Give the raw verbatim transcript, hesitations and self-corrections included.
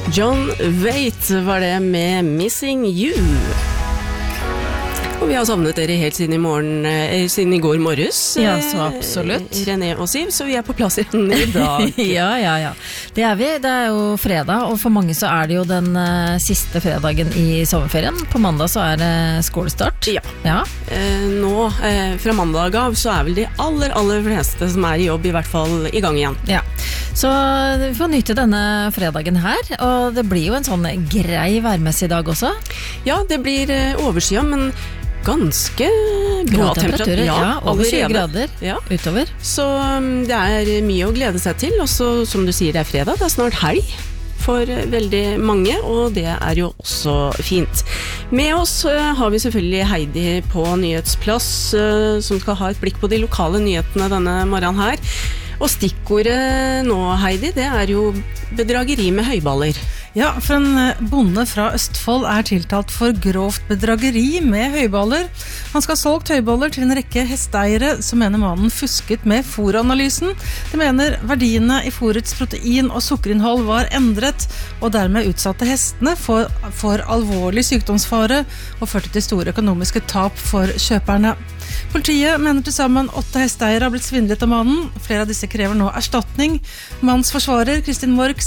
John Waite var det med Missing You. Og vi har savnet dere helt siden i morgen, eh, siden i går morges. Ja, så absolutt. Eh, René og Siv, så vi er på plass igjen i dag. ja, ja, ja. Det er vi. Det er jo fredag, og for mange så er det jo den uh, siste fredagen i sommerferien. På mandag så er det skolestart. Ja. ja. Eh, nå, eh, fra mandag av, så er vel de aller, aller fleste som er i jobb, i hvert fall i gang igjen. Ja. Så vi får nyte denne fredagen her, og det blir jo en sånn grei værmessig dag også. Ja, det blir eh, overskyet, men ganske bra temperaturer. Ja, ja, over tjue grader ja. utover. Så um, det er mye å glede seg til, og så, som du sier, det er fredag, det er snart helg for veldig mange, og det er jo også fint. Med oss uh, har vi selvfølgelig Heidi på Nyhetsplass, uh, som skal ha et blikk på de lokale nyhetene denne morgenen her. Og stikkordet nå, Heidi, det er jo bedrageri med høyballer. Ja, for en bonde fra Østfold er tiltalt for grovt bedrageri med høyballer. Han skal ha solgt høyballer til en rekke hesteeiere som mener mannen fusket med fôranalysen. De mener verdiene i fôrets protein- og sukkerinnhold var endret, og dermed utsatte hestene for, for alvorlig sykdomsfare og førte til store økonomiske tap for kjøperne. Politiet mener til sammen åtte hesteeiere har blitt svindlet av mannen. Flere av disse krever nå erstatning. Mannens forsvarer, Kristin Mork,